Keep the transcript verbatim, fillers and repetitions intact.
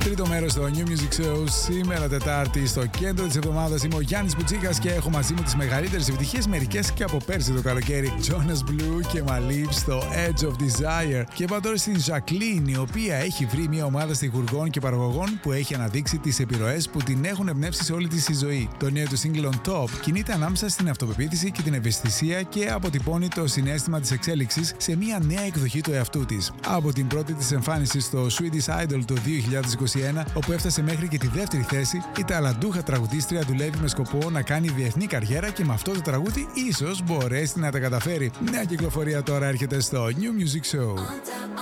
Τρίτο μέρος στο New Music Show. Σήμερα Τετάρτη, στο κέντρο της εβδομάδας, είμαι ο Γιάννης Μπουτσίκας και έχω μαζί μου τις μεγαλύτερες επιτυχίες, μερικές και από πέρσι το καλοκαίρι. Jonas Blue και Maleev στο Edge of Desire. Και πάω τώρα στην Jacqueline, η οποία έχει βρει μια ομάδα στιχουργών και παραγωγών που έχει αναδείξει τις επιρροές που την έχουν εμπνεύσει σε όλη της τη ζωή. Το νέο του single On Top κινείται ανάμεσα στην αυτοπεποίθηση και την ευαισθησία και αποτυπώνει το συναίσθημα της εξέλιξης σε μια νέα εκδοχή του εαυτού της. Από την πρώτη της εμφάνιση στο Swedish Idol το δύο χιλιάδες είκοσι ένα, όπου έφτασε μέχρι και τη δεύτερη θέση, η ταλαντούχα τραγουδίστρια δουλεύει με σκοπό να κάνει διεθνή καριέρα και με αυτό το τραγούδι ίσως μπορέσει να τα καταφέρει. Νέα κυκλοφορία τώρα έρχεται στο New Music Show.